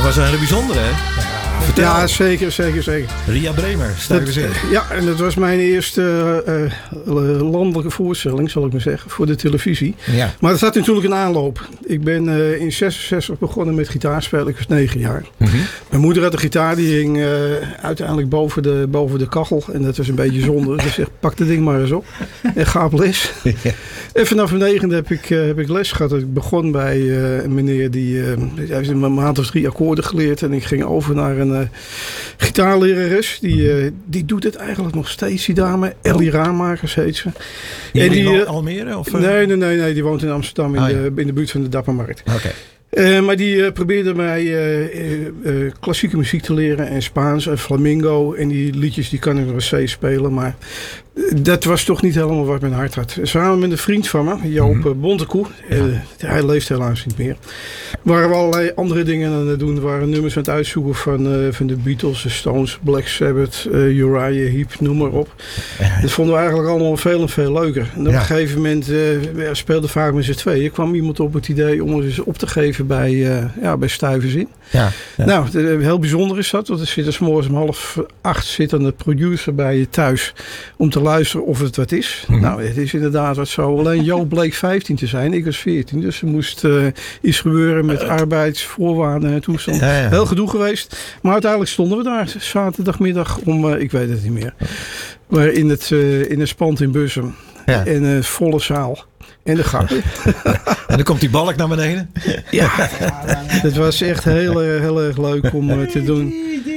was een hele bijzondere, hè? Vertel. Ja, zeker. Ria Bremer, sterke zin. Ja, en dat was mijn eerste landelijke voorstelling, zal ik maar zeggen, voor de televisie. Ja. Maar er staat natuurlijk een aanloop. Ik ben in 66 begonnen met gitaarspelen. Ik was 9 jaar. Mm-hmm. Mijn moeder had een gitaar, die hing uiteindelijk boven de kachel. En dat was een beetje zonde. Ze zegt, pak dat ding maar eens op. En ga op les. Ja. En vanaf mijn 9e heb ik les gehad. Ik begon bij een meneer die heeft een maand of 3 akkoorden geleerd. En ik ging over naar een gitaarlerares. Die doet het eigenlijk nog steeds, die dame. Ellie Raammakers heet ze. En die Almere? Of? Nee, die woont in Amsterdam in de buurt van de Dappermarkt. Oké. Maar die probeerde mij klassieke muziek te leren en Spaans en flamenco. En die liedjes die kan ik nog steeds spelen. Maar dat was toch niet helemaal wat mijn hart had. Samen met een vriend van me, Joop Bontekoe. Hij leeft helaas niet meer. Waren we allerlei andere dingen aan het doen. We waren nummers aan het uitzoeken van de Beatles, de Stones, Black Sabbath, Uriah Heep, noem maar op. Ja. Dat vonden we eigenlijk allemaal veel en veel leuker. En op een gegeven moment, we speelden vaak met z'n tweeën. kwam iemand op het idee om ons eens op te geven bij Stuivers in. Ja. Nou, heel bijzonder is dat. Want er zit 's morgens om 7:30 zit dan de producer bij je thuis om te luisteren of het wat is. Nou, het is inderdaad wat zo. Alleen Joop bleek 15 te zijn. Ik was 14. Dus er moest iets gebeuren met arbeidsvoorwaarden en toestand. Ja. Heel gedoe geweest. Maar uiteindelijk stonden we daar zaterdagmiddag om, ik weet het niet meer. Maar in het Spand in Bussum. Ja. In een volle zaal. En de gang. En dan komt die balk naar beneden. Ja, het was echt heel erg leuk om te doen.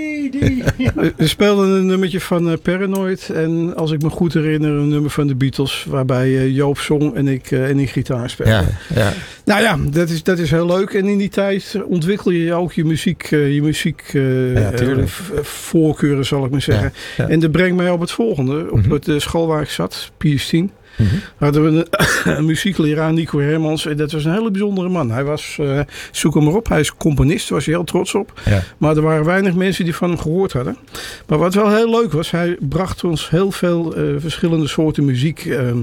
We speelden een nummertje van Paranoid. En als ik me goed herinner, een nummer van de Beatles. Waarbij Joop zong en ik gitaar speelde. Ja. Nou ja, dat is heel leuk. En in die tijd ontwikkel je ook je muziek voorkeuren, zal ik maar zeggen. Ja. En dat brengt mij op het volgende. Op het school waar ik zat, Piers 10. Hadden we een muziekleraar, Nico Hermans. En dat was een hele bijzondere man. Hij was, zoek hem maar op, hij is componist. Daar was hij heel trots op. Ja. Maar er waren weinig mensen die van hem gehoord hadden. Maar wat wel heel leuk was, hij bracht ons heel veel verschillende soorten muziek.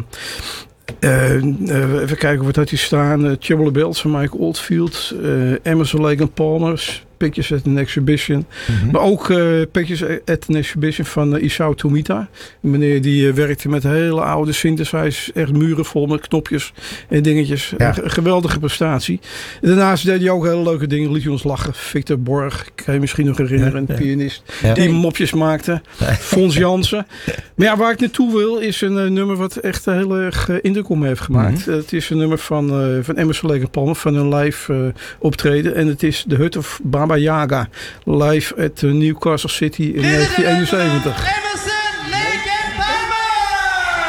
Even kijken, wat had hij staan? Trouble Bells van Mike Oldfield. Emerson, Lake & Palmer. Pictures at an Exhibition. Maar ook Pictures at an Exhibition van Isao Tomita. Een meneer die werkte met hele oude synthesizers. Echt muren vol met knopjes en dingetjes. Ja. Een geweldige prestatie. En daarnaast deed hij ook hele leuke dingen. Liet hij ons lachen. Victor Borg, kan je misschien nog herinneren. Een pianist die mopjes maakte. Fons Jansen. Maar ja, waar ik naartoe wil is een nummer wat echt heel erg indruk op me heeft gemaakt. Het is een nummer van Emerson, Lake & Palmer. Van een live optreden. En het is The Hut of Baba Yaga. Live at Newcastle City in 1971.